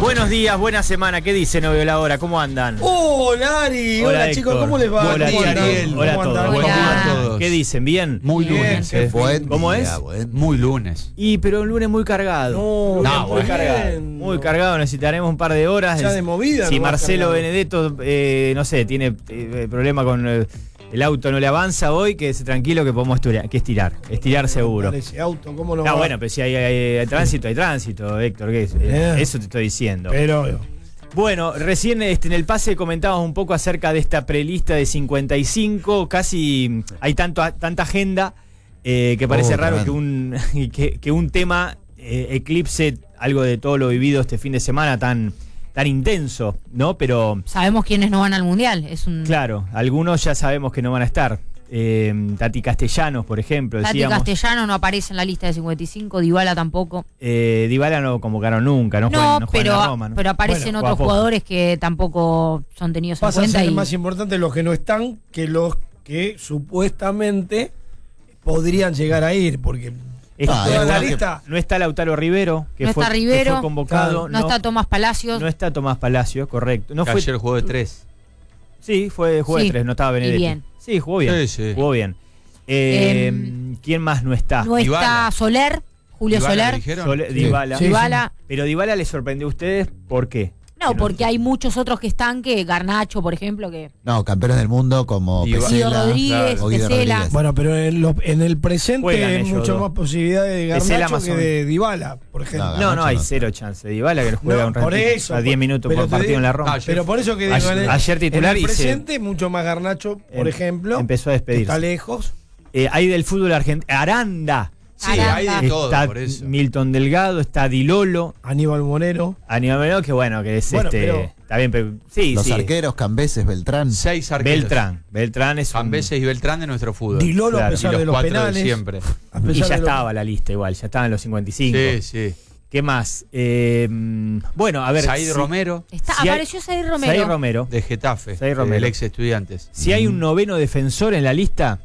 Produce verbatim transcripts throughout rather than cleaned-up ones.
Buenos días, buena semana. ¿Qué dice Novio La Hora? ¿Cómo andan? Hola, Ari. Hola, Hola chicos, Héctor. ¿cómo les va? Hola, ¿Cómo andan? Ariel. ¿Cómo Hola a todos. andan? Buen ¿Cómo día andan? a todos. ¿Qué dicen? ¿Bien? Muy Bien, lunes, qué eh. buen ¿Cómo día, es? buen- Muy lunes. Y pero un lunes muy cargado. No, Lunes no, muy bueno. cargado. Muy cargado, necesitaremos un par de horas. Ya de movida Si lo va Marcelo cargado. Benedetto, eh, no sé, tiene eh, problema con eh, el auto, no le avanza hoy, quédese tranquilo que podemos estirar, que estirar. Estirar seguro. Ese auto, ¿cómo no Ah, va? bueno, pero si hay, hay- hay tránsito, hay tránsito, Héctor, ¿qué es? Eh, Eh. Eso te estoy diciendo. Pero, Bueno, recién este, en el pase comentábamos un poco acerca de esta prelista de cincuenta y cinco, casi hay tanto, tanta agenda eh, que parece Oh, raro tremendo. que un, que, que un tema eh, eclipse algo de todo lo vivido este fin de semana tan, tan intenso, ¿no? Pero Sabemos quiénes no van al Mundial. Es un claro, algunos ya sabemos que no van a estar. Eh, Tati Castellanos, por ejemplo, Tati decíamos. Castellano no aparece en la lista de cincuenta y cinco, Dybala tampoco. Eh, Dybala no convocaron nunca, no, No, juegan, no juegan pero, en Roma, ¿no? pero aparecen Bueno, otros poco a poco. jugadores que tampoco son tenidos en pasa a cuenta. ser Y más importante los que no están que los que supuestamente podrían llegar a ir, porque Está- Ah, toda es la bueno que- lista. No está Lautaro Rivero, que, No fue, está que Rivero, fue convocado. no, está Tomás Palacios. No está Tomás Palacios, correcto. No Que fue, ayer jugó de tres. sí, fue jugó de Sí, tres, no estaba y Benedetti. bien. Sí, jugó bien. Sí, sí. Jugó bien. Eh, Em, ¿Quién más no está? no está Dybala. Soler, Julio ¿Dybala Soler. lo dijeron? Sole- Sí. Dybala. Sí. Dybala. Pero Dybala le sorprendió a ustedes, ¿por qué? No, Que porque hay muchos otros que están, que Garnacho, por ejemplo, que No, campeones del mundo como Guido Guido Pesela Rodríguez, o Guido Pesela. Rodríguez. Bueno, pero en, lo- en el presente Juegan hay ellos mucho dos. más posibilidades de Pesela Garnacho más que o de Dybala, por ejemplo. No, No, no, Garnacho hay no. cero chance. Dybala que juega No, un por ratito, eso, a diez minutos pero por te partido digo- en la Roma. Ah, Pero por eso que digo, Ayer- en el, ayer titular en el y se- presente mucho más Garnacho, por Em- ejemplo, empezó a que despedirse. está lejos. Eh, hay del fútbol argentino. Aranda. Sí, Aranda. hay de todo, Está por eso. Milton Delgado, está Dilolo. Aníbal Monero. Aníbal Menor, que bueno, que es Bueno, este. pero- Está bien, pero. Sí, Los sí. arqueros, Cambeses, Beltrán. Seis arqueros. Beltrán. Beltrán es un. Cambeses y Beltrán de nuestro fútbol. Dilolo Claro, a Y pesar los de los cuatro de penales. siempre. a Y pesar ya de los- estaba la lista igual, ya estaban los cincuenta y cinco. Sí, sí. ¿Qué más? Eh, bueno, a ver. Said si- Romero, está, Si hay- apareció Said Romero. Said Romero. de Getafe, Said Romero. el ex estudiantes. Si hay un noveno defensor en la lista,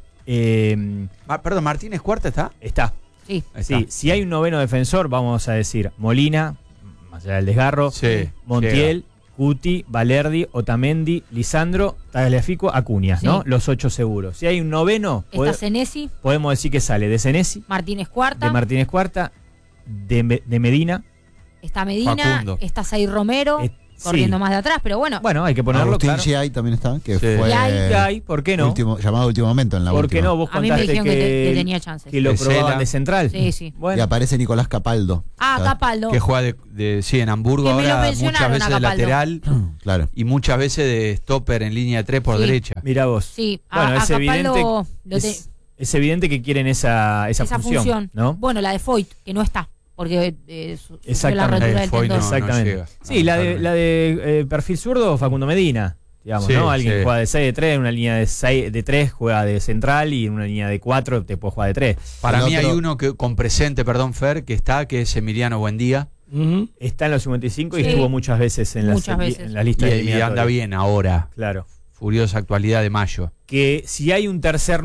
eh, Ah, perdón, ¿Martínez Cuarta está? está. Sí. Ahí Sí, está. si hay un noveno defensor, vamos a decir Molina, más allá del desgarro, Sí, Montiel, Cuti, Valerdi, Otamendi, Lisandro, Tagliafico, Acuña, Sí. ¿no? Los ocho seguros. Si hay un noveno, Está pode- Senesi, podemos decir que sale de Senesi, Martínez Cuarta, de Martínez Cuarta, de, Me- de Medina. está Medina, Facundo. está Said Romero, Eh, corriendo sí. más de atrás, pero bueno, Bueno, hay que ponerlo Agustín claro. Giai también está, que Sí. fue Giai, Giai, ¿por qué no? último, llamado a último momento en la ¿Por última. qué no? Vos a mí me contaste dijeron que, que, te- que tenía chances. que lo Pesela. probaban de central. Sí, sí. Y Bueno, aparece Nicolás Capaldo. Ah, Está- Capaldo. Que juega de, de- sí, en Hamburgo Que me lo ahora, mencionaron muchas veces a de Capaldo. lateral Claro. y muchas veces de stopper en línea de tres por Sí. derecha. mira vos. Sí, a- Bueno, a es evidente, Capaldo lo te- es, es evidente que quieren esa, esa, esa función, función. ¿no? Bueno, la de Foyt, que no está, porque eh, su- sufrió la Exactamente. rotura Eh, del Foyt tendón. no- Exactamente. llega. Sí, la de, Totalmente. la de eh, perfil zurdo, Facundo Medina, digamos, Sí, ¿no? Alguien sí. que juega de seis de tres, en una línea de seis de tres juega de central y en una línea de cuatro te puede jugar de tres. Para El mí otro- hay uno que con presente, perdón, Fer, que está, que es Emiliano Buendía. Ujú. Está en los cincuenta y cinco y Sí. estuvo muchas veces en, Muchas las, veces. en la Y, lista de y anda eliminatorias. bien ahora. Claro. Furiosa actualidad de mayo. Que si hay un tercer